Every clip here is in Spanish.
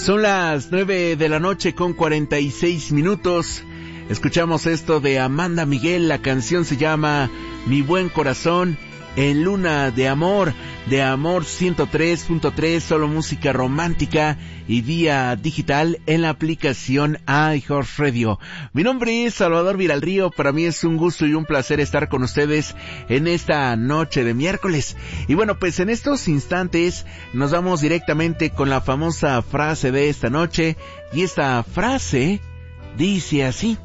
Son las 9 de la noche con 46 minutos. Escuchamos esto de Amanda Miguel. La canción se llama Mi Buen Corazón en Luna de Amor 103.3, solo música romántica y vía digital en la aplicación iHeartRadio. Mi nombre es Salvador Viralrío. Para mí es un gusto y un placer estar con ustedes en esta noche de miércoles. Y bueno, pues en estos instantes nos vamos directamente con la famosa frase de esta noche, y esta frase dice así: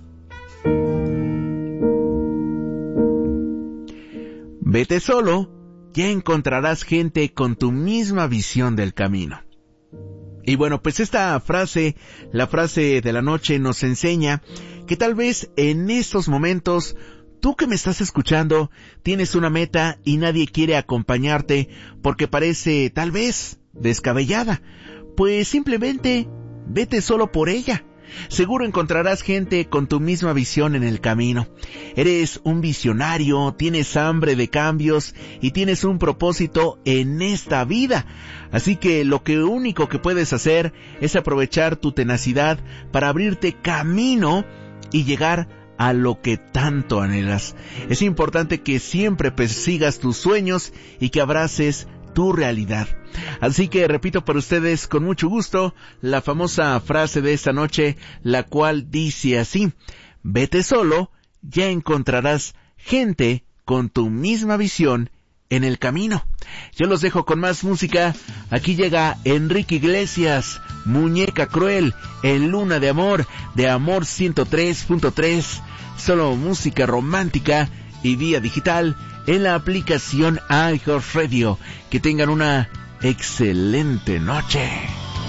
vete solo, ya encontrarás gente con tu misma visión del camino. Y bueno, pues esta frase, la frase de la noche, nos enseña que tal vez en estos momentos, tú que me estás escuchando, tienes una meta y nadie quiere acompañarte porque parece tal vez descabellada. Pues simplemente vete solo por ella. Seguro encontrarás gente con tu misma visión en el camino. Eres un visionario, tienes hambre de cambios y tienes un propósito en esta vida. Así que lo único que puedes hacer es aprovechar tu tenacidad para abrirte camino y llegar a lo que tanto anhelas. Es importante que siempre persigas tus sueños y que abraces tu realidad. Así que repito para ustedes con mucho gusto la famosa frase de esta noche, la cual dice así: vete solo, ya encontrarás gente con tu misma visión en el camino. Yo los dejo con más música. Aquí llega Enrique Iglesias, Muñeca Cruel, en Luna de Amor 103.3, solo música romántica y vía digital en la aplicación iHeartRadio. Que tengan una excelente noche.